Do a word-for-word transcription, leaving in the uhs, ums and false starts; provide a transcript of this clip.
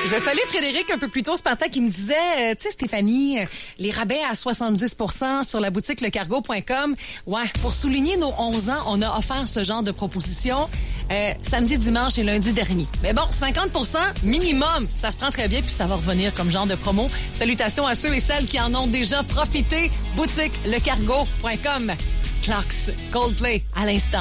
Je salue Frédéric un peu plus tôt ce matin qui me disait, euh, tu sais Stéphanie, euh, les rabais à soixante-dix pour cent sur la boutique lecargo point com. Ouais, pour souligner nos onze ans, on a offert ce genre de proposition euh, samedi, dimanche et lundi dernier. Mais bon, cinquante pour cent minimum, ça se prend très bien puis ça va revenir comme genre de promo. Salutations à ceux et celles qui en ont déjà profité. Boutique lecargo point com. Clocks, Coldplay, à l'instant.